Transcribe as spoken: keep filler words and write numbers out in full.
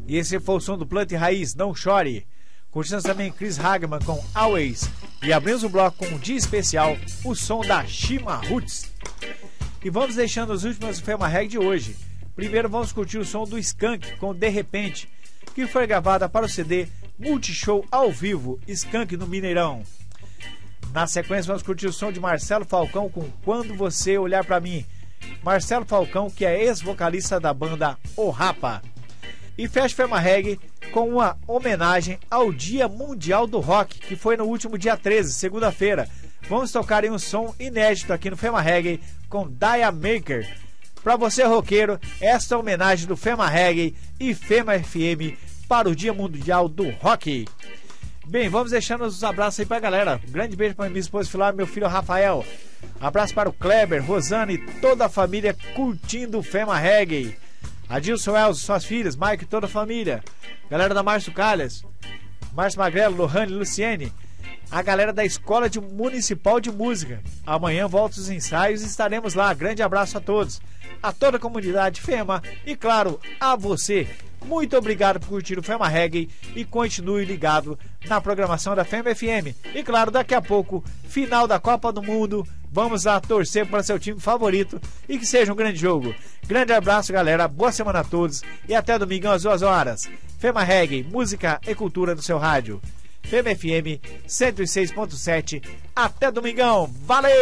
E esse foi o som do Planta e Raiz, Não Chore. Curtindo também Chris Hagman com Always. E abrimos o bloco com um dia especial, o som da Shima Roots. E vamos deixando os últimos Fema Reggae de hoje. Primeiro vamos curtir o som do Skank com De Repente, que foi gravada para o C D Multishow ao vivo, Skank no Mineirão. Na sequência vamos curtir o som de Marcelo Falcão com Quando Você Olhar Pra Mim. Marcelo Falcão, que é ex-vocalista da banda O Rapa. E fecha Fema Reggae com uma homenagem ao Dia Mundial do Rock, que foi no último dia treze, segunda-feira. Vamos tocar em um som inédito aqui no Fema Reggae com Dia Maker. Para você, roqueiro, esta homenagem do Fema Reggae e Fema F M para o Dia Mundial do Rock. Bem, vamos deixando os abraços aí pra galera. Um grande beijo para minha esposa Filar, meu filho Rafael. Abraço para o Kleber, Rosana e toda a família curtindo o Fema Reggae. Adilson Elzo, suas filhas, Mike e toda a família. Galera da Márcio Calhas, Márcio Magrelo, Lohane, Luciene. A galera da Escola de Municipal de Música. Amanhã volta os ensaios e estaremos lá. Grande abraço a todos, a toda a comunidade Fema e, claro, a você. Muito obrigado por curtir o Fema Reggae e continue ligado na programação da Fema F M. E claro, daqui a pouco, final da Copa do Mundo, vamos lá torcer para seu time favorito e que seja um grande jogo. Grande abraço, galera, boa semana a todos e até domingão às duas horas. Fema Reggae, música e cultura no seu rádio. Fema F M cento e seis ponto sete. Até domingão, valeu!